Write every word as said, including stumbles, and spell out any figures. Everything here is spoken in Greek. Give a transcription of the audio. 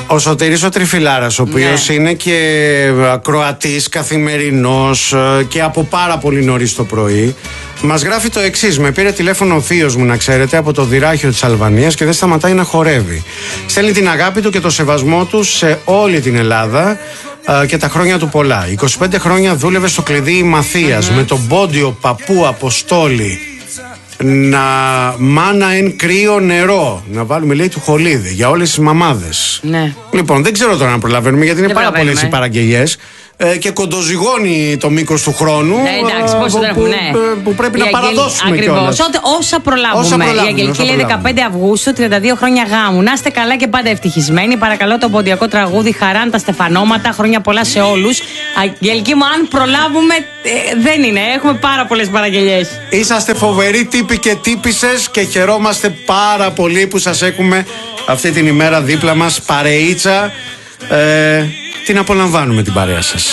Ο Σωτήρης ο Τριφυλάρας, ο οποίος ναι. είναι και ακροατής καθημερινός και από πάρα πολύ νωρίς το πρωί, μας γράφει το εξής. Με πήρε τηλέφωνο ο θείος μου, να ξέρετε, από το Δυράχιο της Αλβανίας και δεν σταματάει να χορεύει. Στέλνει την αγάπη του και το σεβασμό του σε όλη την Ελλάδα και τα χρόνια του πολλά. είκοσι πέντε χρόνια δούλευε στο κλειδί Μαθίας mm-hmm. με τον πόντιο παππού Αποστόλη. Να μάνα εν κρύο νερό. Να βάλουμε, λέει, του Χολίδη για όλες τις μαμάδες. Ναι. Λοιπόν, δεν ξέρω τώρα να προλαβαίνουμε, γιατί είναι δεν πάρα πολλές οι παραγγελίες ε, και κοντοζυγώνει το μήκος του χρόνου. Ναι, εντάξει, πώς που, δεν που, ναι. που πρέπει η να Αγγελ... παραδώσουμε κιόλας. Όσα προλάβουμε. όσα προλάβουμε. Η Αγγελική λέει δεκαπέντε Αυγούστου, τριάντα δύο χρόνια γάμου. Να είστε καλά και πάντα ευτυχισμένοι. Παρακαλώ το ποντιακό τραγούδι Χαράν τα Στεφανώματα. Χρόνια πολλά σε όλους. Αγγελική μου, αν προλάβουμε, ε, δεν είναι. Έχουμε πάρα πολλές παραγγελίες. Είσαστε φοβεροί τύποι και τύπισσες και χαιρόμαστε πάρα πολύ που σας έχουμε αυτή την ημέρα δίπλα μας. Παρεΐτσα. Ε, την απολαμβάνουμε την παρέα σας.